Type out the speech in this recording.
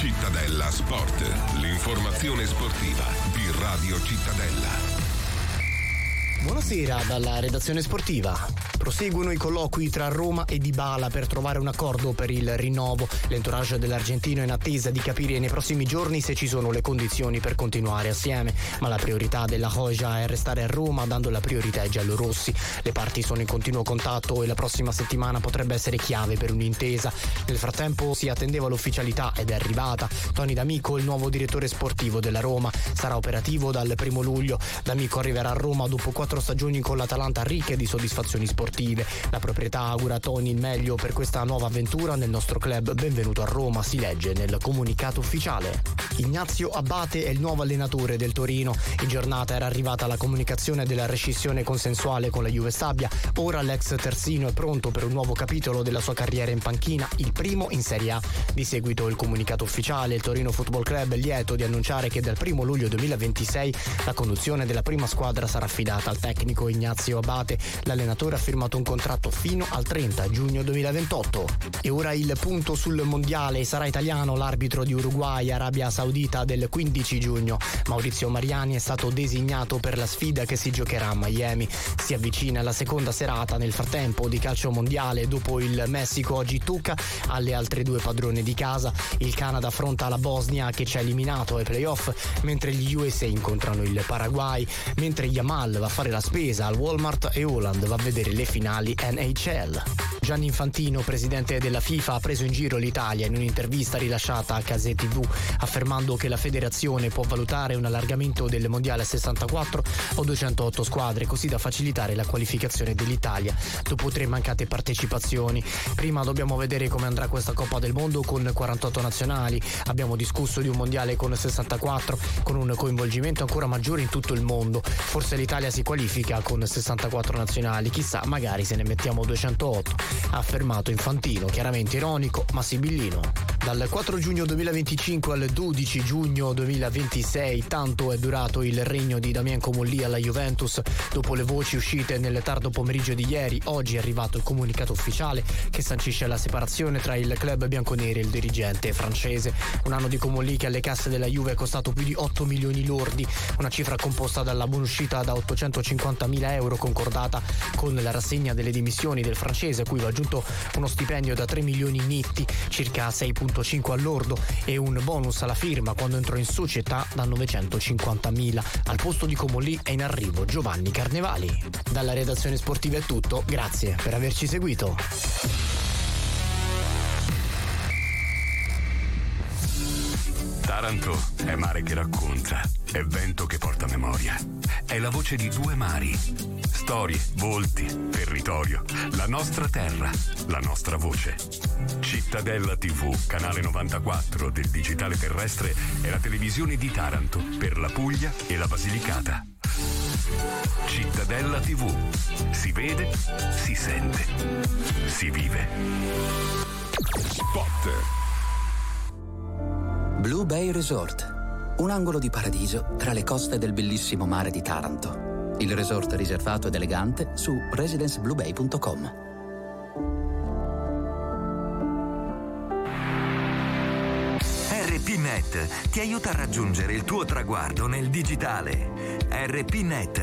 Cittadella Sport, l'informazione sportiva di Radio Cittadella. Buonasera dalla redazione sportiva. Proseguono i colloqui tra Roma e Dybala per trovare un accordo per il rinnovo. L'entourage dell'argentino è in attesa di capire nei prossimi giorni se ci sono le condizioni per continuare assieme, ma la priorità della Roja è restare a Roma, dando la priorità ai giallorossi. Le parti sono in continuo contatto e la prossima settimana potrebbe essere chiave per un'intesa. Nel frattempo si attendeva l'ufficialità ed è arrivata. Tony D'Amico, il nuovo direttore sportivo della Roma, sarà operativo dal 1 luglio. D'Amico arriverà a Roma dopo 4 stagioni con l'Atalanta ricche di soddisfazioni sportive. La proprietà augura a Tony il meglio per questa nuova avventura nel nostro club. Benvenuto a Roma, si legge nel comunicato ufficiale. Ignazio Abate è il nuovo allenatore del Torino. In giornata era arrivata la comunicazione della rescissione consensuale con la Juve Stabia. Ora l'ex terzino è pronto per un nuovo capitolo della sua carriera in panchina, il primo in Serie A. Di seguito il comunicato ufficiale. Il Torino Football Club è lieto di annunciare che dal 1 luglio 2026 la conduzione della prima squadra sarà affidata al tecnico Ignazio Abate. L'allenatore ha firmato un contratto fino al 30 giugno 2028. E ora il punto sul mondiale. Sarà italiano l'arbitro di Uruguay Arabia Saudita del 15 giugno. Maurizio Mariani è stato designato per la sfida che si giocherà a Miami. Si avvicina la seconda serata nel frattempo di calcio mondiale. Dopo il Messico oggi tocca alle altre due padrone di casa. Il Canada affronta la Bosnia che ci ha eliminato ai playoff, mentre gli USA incontrano il Paraguay, mentre Yamal va a fare la spesa al Walmart e Holland va a vedere le finali NHL. Gianni Infantino, presidente della FIFA, ha preso in giro l'Italia in un'intervista rilasciata a Case TV, affermando che la federazione può valutare un allargamento del mondiale a 64 o 208 squadre, così da facilitare la qualificazione dell'Italia dopo 3 mancate partecipazioni. Prima dobbiamo vedere come andrà questa Coppa del Mondo con 48 nazionali. Abbiamo discusso di un mondiale con 64, con un coinvolgimento ancora maggiore in tutto il mondo. Forse l'Italia si qualifica con 64 nazionali, chissà, magari se ne mettiamo 208, ha affermato Infantino, chiaramente ironico ma sibillino. Dal 4 giugno 2025 al 12 giugno 2026 tanto è durato il regno di Damien Comolli alla Juventus. Dopo le voci uscite nel tardo pomeriggio di ieri, oggi è arrivato il comunicato ufficiale che sancisce la separazione tra il club bianconero e il dirigente francese. Un anno di Comolli che alle casse della Juve è costato più di 8 milioni lordi, una cifra composta dalla buonuscita da 850.000 euro concordata con la rassegna delle dimissioni del francese, a cui va aggiunto uno stipendio da 3 milioni netti, circa 6,5 all'ordo, e un bonus alla firma quando entrò in società da 950.000. Al posto di Comolli è in arrivo Giovanni Carnevali. Dalla redazione sportiva è tutto, grazie per averci seguito. Taranto è mare che racconta, è vento che porta memoria, è la voce di 2 mari, storie, volti, territorio, la nostra terra, la nostra voce. Cittadella TV, canale 94 del digitale terrestre, è la televisione di Taranto per la Puglia e la Basilicata. Cittadella TV, si vede, si sente, si vive. Spot. Blue Bay Resort, un angolo di paradiso tra le coste del bellissimo mare di Taranto. Il resort riservato ed elegante su residencebluebay.com. RPNet ti aiuta a raggiungere il tuo traguardo nel digitale. RPNet,